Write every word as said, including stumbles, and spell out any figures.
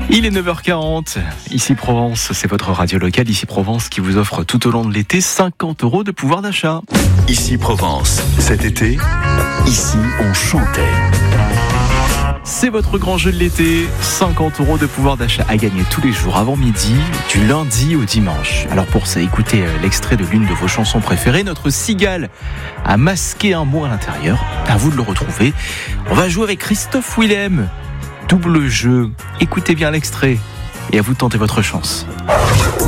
Il est neuf heures quarante, ici Provence, c'est votre radio locale, ici Provence qui vous offre tout au long de l'été cinquante euros de pouvoir d'achat. Ici Provence, cet été, ici on chantait. C'est votre grand jeu de l'été, cinquante euros de pouvoir d'achat à gagner tous les jours avant midi, du lundi au dimanche. Alors pour ça, écoutez l'extrait de l'une de vos chansons préférées, notre cigale a masqué un mot à l'intérieur, à vous de le retrouver. On va jouer avec Christophe Willem. Double jeu, écoutez bien l'extrait et à vous de tenter votre chance.